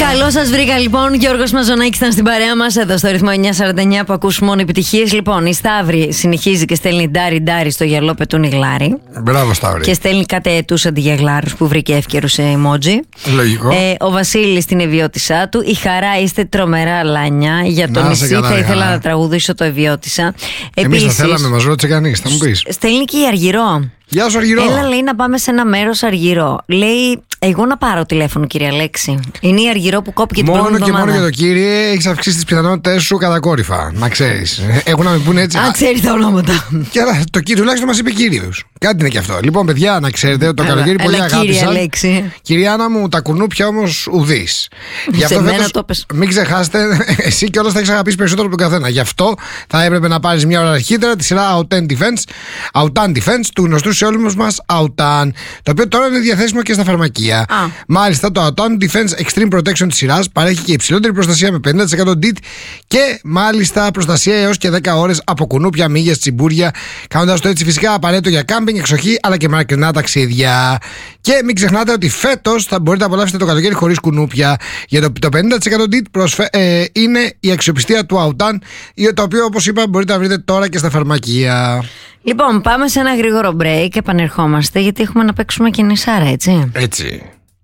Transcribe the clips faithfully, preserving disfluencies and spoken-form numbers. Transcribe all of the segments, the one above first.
Καλώς σας βρήκα λοιπόν. Γιώργος Μαζονάκης ήταν στην παρέα μας εδώ στο ρυθμό εννιά σαράντα εννιά που ακούς μόνο επιτυχίες. Λοιπόν, η Σταύρη συνεχίζει και στέλνει ντάρι ντάρι στο γυαλό πετούν οι γλάρι. Μπράβο, Σταύρη. Και στέλνει κάτι αιτούς αντιγιαγλάρους που βρήκε εύκαιρους σε emoji. Λογικό. Ε, ο Βασίλης στην ευιώτησά του. Η Χαρά, είστε τρομερά λάνια. Για το Να, νησί καλά, θα ήθελα καλά. να τραγουδήσω το ευιώτησα. Εμείς θα θέλαμε, μας ρώτησε κανείς, θα μου πεις. Στέλνει και η Αργυρό. Γεια σου, Αργυρό. Έλα, λέει, να πάμε σε ένα μέρος, Αργυρό. Λέει, εγώ να πάρω τηλέφωνο, κυρία Αλέξη. Είναι η Αργυρό που κόπηκε την Μόνο προηγούμενη και μόνο εβδομάδα. για το κύριε, έχεις αυξήσει τις πιθανότητες σου κατακόρυφα. Να ξέρεις. Έχουν να με πούνε έτσι. Α, ξέρει τα ονόματα. Και άρα, το κύριο τουλάχιστον μας είπε κύριος. Κάτι είναι και αυτό. Λοιπόν, παιδιά, να ξέρετε ότι το Έλα, καλοκαίρι πολύ έλα, κύριε αγάπησα. Αλέξη. Κυρία Άννα μου, τα κουνούπια όμως ουδής. Γι' αυτό Σε μένα φέτος, το πες. μην ξεχάσετε, εσύ κιόλας θα έχεις αγαπήσει περισσότερο από τον καθένα. Γι' αυτό θα έπρεπε να πάρεις μια ώρα αρχίτερα τη σειρά Autan Defense, Autan Defense του γνωστού σε όλους μας Autan, το οποίο τώρα είναι διαθέσιμο και στα φαρμακεία. Α. Μάλιστα, το Autan Defense Extreme Protection της σειράς παρέχει και υψηλότερη προστασία με πενήντα τοις εκατό ντιτ και μάλιστα προστασία έως και δέκα ώρες από κουνούπια, μύγες, τσιμπούρια, κάνοντας το έτσι φυσικά απαραίτητο για κάμπινγκ, εξοχή αλλά και μακρινά ταξίδια. Και μην ξεχνάτε ότι φέτος θα μπορείτε να απολαύσετε το καλοκαίρι χωρίς κουνούπια. Για το, το πενήντα τοις εκατό ντιτ προσφε, ε, είναι η αξιοπιστία του Autan, το οποίο όπως είπα μπορείτε να βρείτε τώρα και στα φαρμακεία. Λοιπόν, πάμε σε ένα γρήγορο break και επανερχόμαστε γιατί έχουμε να παίξουμε και νησάρα, έτσι. Έτσι.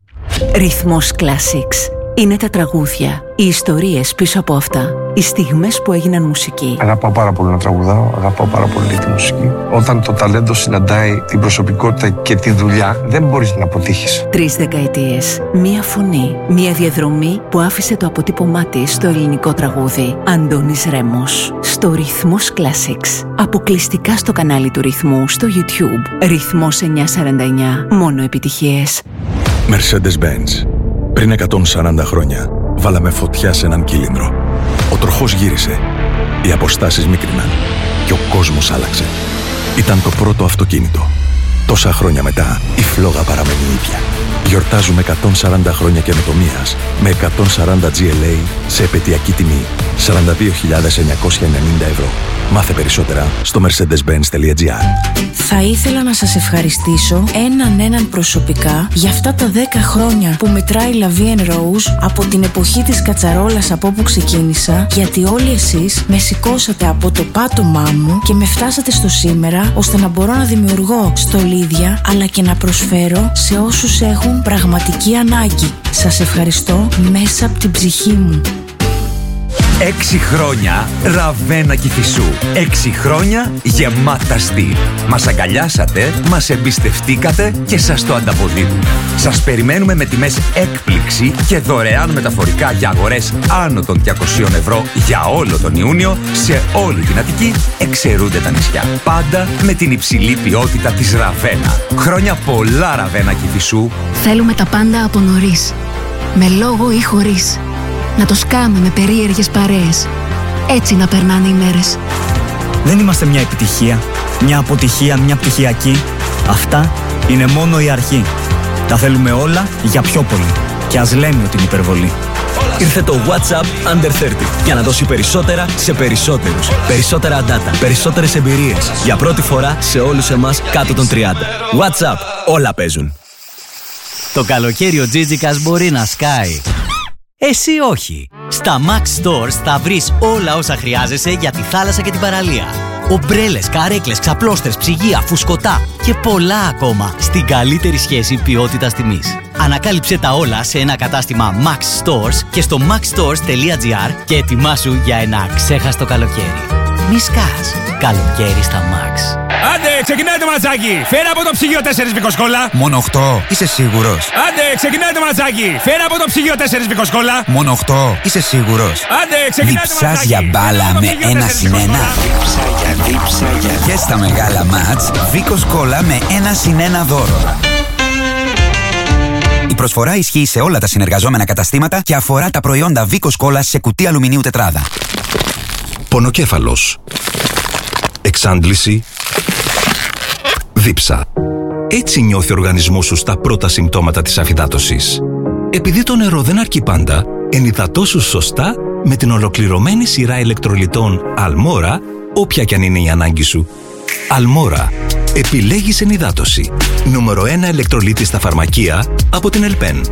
Ρυθμός Classics. Είναι τα τραγούδια, οι ιστορίες πίσω από αυτά, οι στιγμές που έγιναν μουσική. Αγαπάω πάρα πολύ να τραγουδάω, αγαπάω πάρα πολύ τη μουσική. Όταν το ταλέντο συναντάει την προσωπικότητα και τη δουλειά, δεν μπορείς να αποτύχεις. Τρεις δεκαετίες, μία φωνή, μία διαδρομή που άφησε το αποτύπωμά της στο ελληνικό τραγούδι. Αντώνης Ρέμος, στο Ρυθμός Classics. Αποκλειστικά στο κανάλι του Ρυθμού στο YouTube. Ρυθμός εννιά σαράντα εννιά, μόνο επιτυχίες. Mercedes-Benz. Πριν εκατόν σαράντα χρόνια, βάλαμε φωτιά σε έναν κύλινδρο. Ο τροχός γύρισε, οι αποστάσεις μίκριναν και ο κόσμος άλλαξε. Ήταν το πρώτο αυτοκίνητο. Τόσα χρόνια μετά, η φλόγα παραμένει ίδια. Γιορτάζουμε εκατόν σαράντα χρόνια καινοτομίας με εκατόν σαράντα τζι ελ έι σε επαιτειακή τιμή σαράντα δύο χιλιάδες εννιακόσια ενενήντα ευρώ. Μάθε περισσότερα στο mercedes benz τελεία gr. Θα ήθελα να σας ευχαριστήσω έναν έναν προσωπικά για αυτά τα δέκα χρόνια που μετράει La Vie en Rose από την εποχή της κατσαρόλας από όπου ξεκίνησα, γιατί όλοι εσείς με σηκώσατε από το πάτωμά μου και με φτάσατε στο σήμερα ώστε να μπορώ να δημιουργώ στολίδια αλλά και να προσφέρω σε όσους έχουν πραγματική ανάγκη. Σας ευχαριστώ μέσα από την ψυχή μου. Έξι χρόνια Ραβένα Κηφισού. Έξι χρόνια γεμάτα στυλ. Μας αγκαλιάσατε, μας εμπιστευτήκατε και σας το ανταποδίδουμε. Σας περιμένουμε με τιμές έκπληξη και δωρεάν μεταφορικά για αγορές άνω των διακοσίων ευρώ για όλο τον Ιούνιο σε όλη την Αττική, εξαιρούνται τα νησιά. Πάντα με την υψηλή ποιότητα της Ραβένα. Χρόνια πολλά Ραβένα Κηφισού. Θέλουμε τα πάντα από νωρίς. Με λόγο ή χωρίς. Να το σκάμε με περίεργες παρέες. Έτσι να περνάνε οι μέρες. Δεν είμαστε μια επιτυχία, μια αποτυχία, μια πτυχιακή. Αυτά είναι μόνο η αρχή. Τα θέλουμε όλα για πιο πολύ. Και ας λέμε ότι είναι υπερβολή. Ήρθε το WhatsApp Under τριάντα για να δώσει περισσότερα σε περισσότερους. Περισσότερα data, περισσότερες εμπειρίες. Για πρώτη φορά σε όλους εμάς κάτω των τριάντα. WhatsApp, όλα παίζουν. Το καλοκαίρι ο Τζίτζικας μπορεί να σκάει. Εσύ όχι. Στα Max Stores θα βρεις όλα όσα χρειάζεσαι για τη θάλασσα και την παραλία. Ομπρέλες, καρέκλες, ξαπλώστρες, ψυγεία, φουσκωτά και πολλά ακόμα στην καλύτερη σχέση ποιότητας τιμής. Ανακάλυψε τα όλα σε ένα κατάστημα Max Stores και στο max stores τελεία gr και ετοιμάσου για ένα ξέχαστο καλοκαίρι. Μη σκάς. Καλοκαίρι στα Max. Άντε, ξεκινάει το ματσάκι! Φέρα από το ψυγείο τέσσερις βικοσκόλα! Μόνο οκτώ, είσαι σίγουρος? Άντε, ξεκινάει το ματσάκι! Φέρα από το ψυγείο τέσσερις βικοσκόλα! Μόνο οκτώ, είσαι σίγουρος? Άντε, ξεκινάει το ματσάκι! Διψάς για μπάλα με ένα συν ένα. Δίψα για δίψα για. Και στα μεγάλα μάτς, βικοσκόλα με ένα συν ένα δώρο. Η προσφορά ισχύει σε όλα τα συνεργαζόμενα καταστήματα και αφορά τα προϊόντα βικοσκόλα σε κουτί αλουμινίου τετράδα. Πονοκέφαλος. Εξάντληση. Δίψα. Έτσι νιώθει ο οργανισμός σου στα πρώτα συμπτώματα της αφυδάτωσης. Επειδή το νερό δεν αρκεί πάντα, ενυδατώσου σωστά με την ολοκληρωμένη σειρά ηλεκτρολιτών Αλμόρα, όποια κι αν είναι η ανάγκη σου. Αλμόρα. Επιλέγεις ενυδάτωση. Νούμερο ένα ηλεκτρολίτη στα φαρμακεία από την Ελπέν.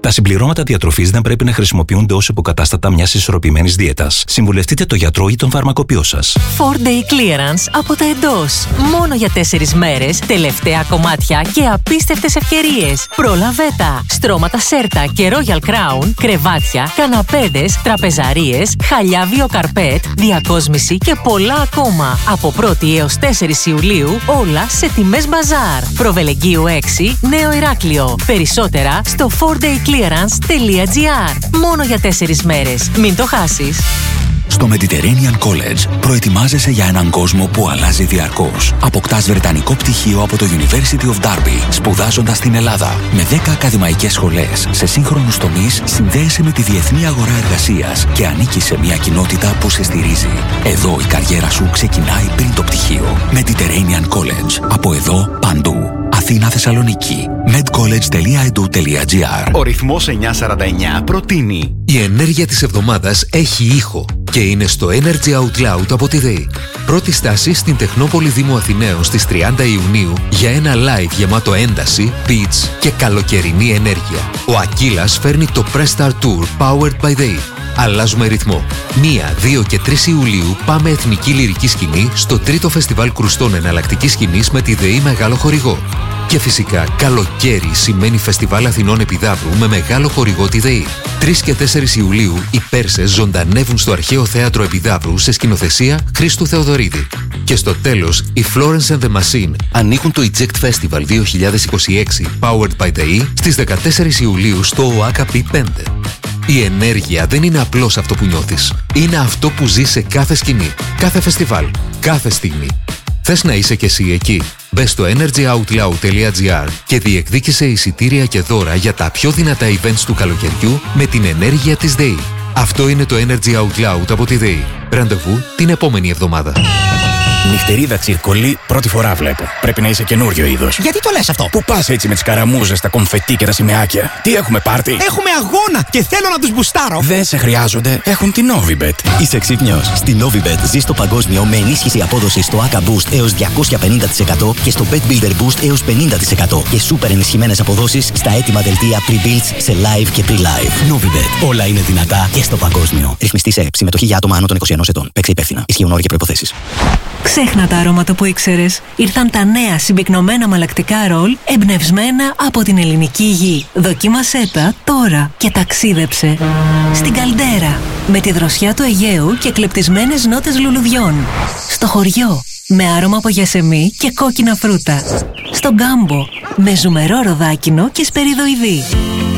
Τα συμπληρώματα διατροφής δεν πρέπει να χρησιμοποιούνται ως υποκατάστατα μιας ισορροπημένης δίαιτας. Συμβουλευτείτε τον γιατρό ή τον φαρμακοποιό σας. φορ day clearance από τα εντός. Μόνο για τέσσερις μέρες, τελευταία κομμάτια και απίστευτες ευκαιρίες. Πρόλαβε τα! Στρώματα Σέρτα και Royal Crown, κρεβάτια, καναπέδες, τραπεζαρίες, χαλιά βιοκαρπέτ, διακόσμηση και πολλά ακόμα. Από πρώτη έως τέσσερις Ιουλίου, όλα σε τιμές μπαζάρ. Προβελεγγύου έξι, Νέο Ηράκλειο. Περισσότερα στο φορ day clearance τελεία τζι άρ. Μόνο για τέσσερις μέρες. Μην το χάσεις. Στο Mediterranean College προετοιμάζεσαι για έναν κόσμο που αλλάζει διαρκώς. Αποκτάς βρετανικό πτυχίο από το University of Derby, σπουδάζοντας στην Ελλάδα. Με δέκα ακαδημαϊκές σχολές σε σύγχρονους τομείς, συνδέεσαι με τη διεθνή αγορά εργασίας και ανήκεις σε μια κοινότητα που σε στηρίζει. Εδώ η καριέρα σου ξεκινάει πριν το πτυχίο. Mediterranean College. Από εδώ παντού. Αθήνα, Θεσσαλονίκη. medcollege τελεία e d u τελεία g r. Ο ρυθμός εννιακόσια σαράντα εννιά προτείνει: η ενέργεια της εβδομάδας έχει ήχο και είναι στο Energy Out Loud από τη ΔΕΗ. Πρώτη στάση στην Τεχνόπολη Δήμου Αθηναίων στις τριάντα Ιουνίου για ένα live γεμάτο ένταση, beats και καλοκαιρινή ενέργεια. Ο Ακύλας φέρνει το Press Star Tour Powered by ΔΕΗ. Αλλάζουμε ρυθμό. μία, δύο και τρεις Ιουλίου πάμε Εθνική Λυρική Σκηνή στο τρίτο Φεστιβάλ Κρουστών Εναλλακτικής Σκηνής με τη ΔΕΗ Μεγάλο Χορηγό. Και φυσικά καλοκαίρι σημαίνει Φεστιβάλ Αθηνών Επιδαύρου με μεγάλο χορηγό τη ΔΕΗ. τρεις και τέσσερις Ιουλίου οι Πέρσες ζωντανεύουν στο Αρχαίο Θέατρο Επιδαύρου σε σκηνοθεσία Χρήστου Θεοδωρίδη. Και στο τέλος, οι Florence and the Machine ανοίγουν το Eject Festival δύο χιλιάδες είκοσι έξι Powered by ΔΕΗ στις δεκατέσσερις Ιουλίου στο ΟΑΚΑ πι πέντε. Η ενέργεια δεν είναι απλώς αυτό που νιώθεις. Είναι αυτό που ζεις σε κάθε σκηνή, κάθε φεστιβάλ, κάθε στιγμή. Θες να είσαι κι εσύ εκεί? Μπες στο energy out loud τελεία g r και διεκδίκησε εισιτήρια και δώρα για τα πιο δυνατά events του καλοκαιριού με την ενέργεια της ΔΕΗ. Αυτό είναι το Energy Out Loud από τη ΔΕΗ. Ραντεβού την επόμενη εβδομάδα. Νυχτερίδα τσιρκολί, πρώτη φορά βλέπω. Πρέπει να είσαι καινούριο είδος. Γιατί το λες αυτό? Πού πας έτσι με τις καραμούζες, τα κομφετί και τα σημαίακια? Τι έχουμε πάρτι? Έχουμε αγώνα και θέλω να τους μπουστάρω. Δεν σε χρειάζονται. Έχουν την Novibet. Είσαι ξύπνιος. Στη Novibet ζεις στο παγκόσμιο με ενίσχυση απόδοση στο άκα Boost έως διακόσια πενήντα τοις εκατό και στο Bet Builder Boost έως πενήντα τοις εκατό και σούπερ ενισχυμένες αποδόσεις στα έτοιμα δελτία pre-builds σε live και pre-live. Novibet. Όλα είναι δυνατά και στο παγκόσμιο. Ρυθμιστή σε συμμετοχή για άτομα άνω των είκοσι ενός ετών. Παίξε υπεύθυνα. Ισχύουν όροι και προϋποθέσεις. Ξέχνα τα αρώματα που ήξερες. Ήρθαν τα νέα συμπυκνωμένα μαλακτικά ρολ εμπνευσμένα από την ελληνική γη. Δοκίμασέ τα τώρα και ταξίδεψε στην Καλντέρα με τη δροσιά του Αιγαίου και κλεπτισμένες νότες λουλουδιών. Στο χωριό με άρωμα από γιασεμί και κόκκινα φρούτα. Στο Γκάμπο με ζουμερό ροδάκινο και σπεριδοειδή.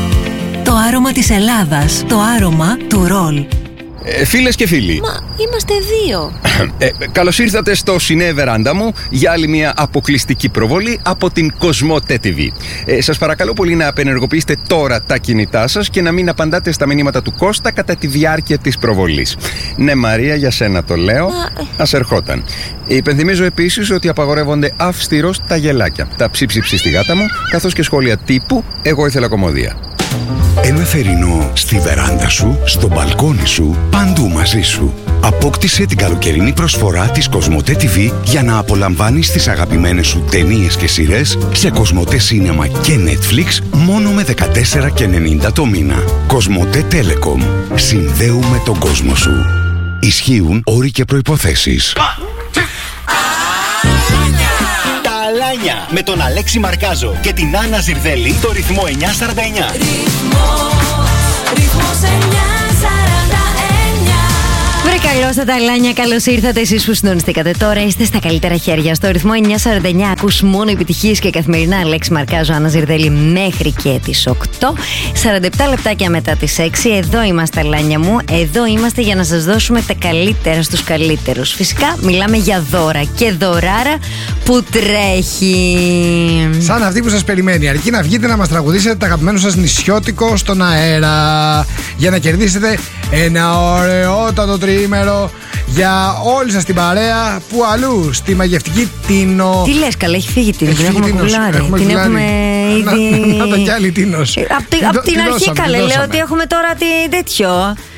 Το άρωμα της Ελλάδας, το άρωμα του ρολ. Ε, φίλες και φίλοι, Μα είμαστε δύο. ε, καλώς ήρθατε στο Σινέ Βεράντα μου για άλλη μια αποκλειστική προβολή από την Κοσμοτέ τι βι. Ε, σας παρακαλώ πολύ να απενεργοποιήσετε τώρα τα κινητά σας και να μην απαντάτε στα μηνύματα του Κώστα κατά τη διάρκεια της προβολής. Ναι, Μαρία, για σένα το λέω. Μα... Ας ερχόταν. Υπενθυμίζω επίσης ότι απαγορεύονται αυστηρώς τα γελάκια, τα ψίψιψη στη γάτα μου, καθώς και σχόλια τύπου «Εγώ ήθελα κομμωδία». Ένα θερινό στη βεράντα σου, στο μπαλκόνι σου, παντού μαζί σου. Απόκτησε την καλοκαιρινή προσφορά της Κοσμοτέ τι βι για να απολαμβάνεις τις αγαπημένες σου ταινίες και σειρές σε Κοσμοτέ Σίνεμα και Netflix μόνο με δεκατέσσερα και ενενήντα το μήνα. Κοσμοτέ Telecom. Συνδέουμε τον κόσμο σου. Ισχύουν όροι και προϋποθέσεις. Αλάνια με τον Αλέξη Μαρκάζο και την Άννα Ζιρδέλη στο ρυθμό εννιακόσια σαράντα εννιά. Ρυθμός εννιακόσια σαράντα εννιά. Βρε καλώς τα ταλάνια, καλώς ήρθατε εσείς που συντονιστήκατε. Τώρα είστε στα καλύτερα χέρια. Στο ρυθμό εννιακόσια σαράντα εννιά ακούς μόνο επιτυχίες και καθημερινά Αλέξη Μαρκάζο, Άννα Ζιρδέλη μέχρι και τις οκτώ. σαράντα επτά λεπτάκια μετά τις έξι. Εδώ είμαστε ταλάνια μου. Εδώ είμαστε για να σας δώσουμε τα καλύτερα στους καλύτερους. Φυσικά μιλάμε για δώρα και δωράρα που τρέχει. Σαν αυτή που σας περιμένει. Αρκεί να βγείτε να μας τραγουδήσετε το αγαπημένο σας νησιώτικο στον αέρα. Για να κερδίσετε ένα ωραιότατο τριήμερο για όλη σας την παρέα που αλλού στη μαγευτική Τίνο. Τι λες, καλά, έχει φύγει την έχουμε κουλάρει. Την έχουμε ήδη. Να το κι άλλη Τίνος. Απ' την αρχή, καλέ, λέω ότι έχουμε τώρα τέτοιο.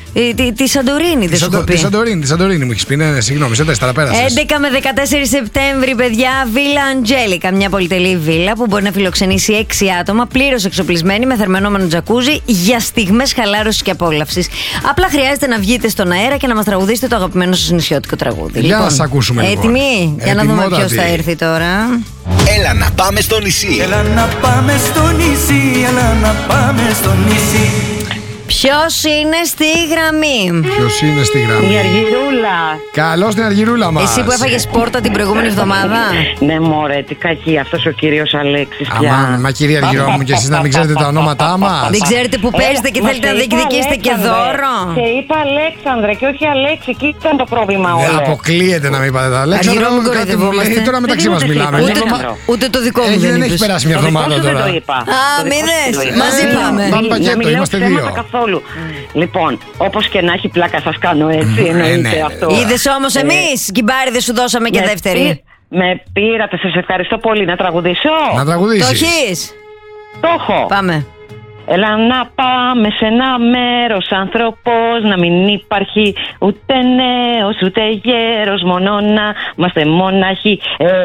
Τη, τη, τη Σαντορίνη, δεν σου έχω πει. Τη Σαντορίνη, τη Σαντορίνη μου έχει πει. Ναι, συγγνώμη, σε τέσσερα πέρασε. έντεκα με δεκατέσσερις Σεπτέμβρη, παιδιά, Βίλα Αντζέλικα. Μια πολυτελή βίλα που μπορεί να φιλοξενήσει έξι άτομα, πλήρως εξοπλισμένη, με θερμενόμενο τζακούζι για στιγμές χαλάρωσης και απόλαυσης. Απλά χρειάζεται να βγείτε στον αέρα και να μας τραγουδήσετε το αγαπημένο σας νησιώτικο τραγούδι. Για λοιπόν, να σας ακούσουμε λοιπόν. Έτοιμοι? Για να δούμε ποιος θα έρθει τώρα. Έλα να πάμε στο νησί. Έλα να πάμε στο νησί, έλα να πάμε στο νησί. Ποιος είναι στη γραμμή? Ποιος είναι στη γραμμή? Η Αργυρούλα. Καλώς την Αργυρούλα μας. Εσύ που έφαγες πόρτα την προηγούμενη εβδομάδα. Ναι, μωρέ, τι κακή αυτός ο κύριος Αλέξης πια. Αμάν, μα κυρία Αργυρό μου, και εσείς να μην ξέρετε τα ονόματά μας. Δεν ξέρετε που παίζετε και θέλετε να διεκδικήσετε και δώρο. Και είπα Αλέξανδρε και όχι Αλέξη, εκεί ήταν το πρόβλημα όλο. Δεν αποκλείεται να μην είπατε τα Αλέξανδρα. Αργυρό, μην κοροϊδευόμαστε. Τώρα μεταξύ μας μιλάμε. Ούτε το δικό μου δεν έχει περάσει μια εβδομάδα τώρα. Α, μη δες, μαζί πάμε. Πάμε πακέτο, είμαστε δύο. Λοιπόν, όπως και να έχει πλάκα σας κάνω έτσι, εννοείται αυτό. Είδες όμως εμείς, κυμπάριδες σου δώσαμε και δεύτερη. Με πήρατε, σας ευχαριστώ πολύ. Να τραγουδήσω? Να τραγουδήσεις. Το έχεις? Το έχω. Πάμε. Έλα να πάμε σε ένα μέρος άνθρωπος, να μην υπάρχει ούτε νέος ούτε γέρος, μόνο να είμαστε μοναχοί.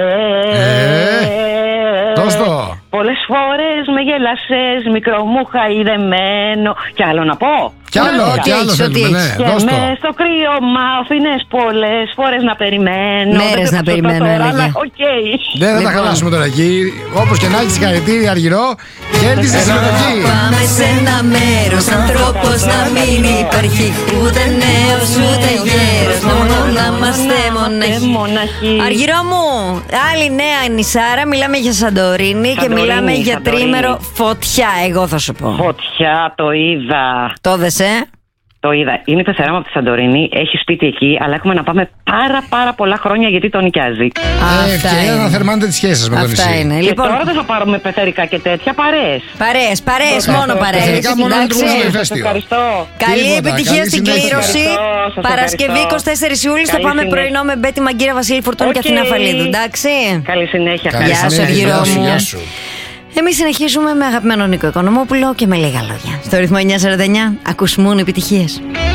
Δώσ' το. Πολλές φορές με γέλασες, μικρό μου χαϊδεμένο. Κι άλλο να πω? Κι άλλο, κι άλλο θέλουμε, ναι. Και μες στο κρύο μ' άφηνες πολλές φορές να περιμένω. Μέρες να περιμένω, έλεγε. Δεν θα τα χαλάσουμε τώρα εκεί. Όπως και να έχει, συγχαρητήρια Αργυρό. Κέρδισε συμμετοχή. Πάμε σε ένα μέρος ανθρώπος, να μην υπάρχει ούτε νέος ούτε γέρος, μόνο να είμαστε μοναχοί. Αργυρό μου, άλλη νέα νησάρα. Μιλάμε για Σαντορίνη και μιλάμε για τρίμερο φωτιά. Εγώ θα σου πω. Φωτιά, το είδα. Το δες, ε? Το είδα. Είναι η πεθερά μου από τη Σαντορίνη. Έχει σπίτι εκεί, αλλά έχουμε να πάμε πάρα πάρα πολλά χρόνια γιατί το νοικιάζει. Ευκαιρία να θερμάνετε τις σχέσεις με το νησί. Αυτά είναι. Και Λοιπόν, τώρα δεν θα πάρουμε πεθερικά και τέτοια, παρέες. Παρέες, παρέες, μόνο παρέες. Ευχαριστώ. Καλή επιτυχία στην κλήρωση. Παρασκευή είκοσι τέσσερις Ιούλιου θα πάμε πρωινό με Μπέτη Μαγκύρα, Βασίλη Φουρτούνη και Αθηνά Φαλίδου. Εντάξει. Καλή συνέχεια. Γεια σου, Αργυρό μου. Εμείς συνεχίζουμε με αγαπημένο Νίκο Οικονομόπουλο και με λίγα λόγια. Στο ρυθμό εννιά σαράντα εννιά ακούς μόνο επιτυχίες.